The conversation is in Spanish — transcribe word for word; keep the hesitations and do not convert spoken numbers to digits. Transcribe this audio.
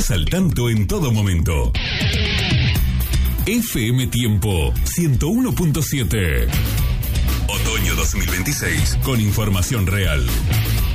Estás al tanto en todo momento. F M Tiempo ciento uno punto siete. Otoño dos mil veintiséis con información real.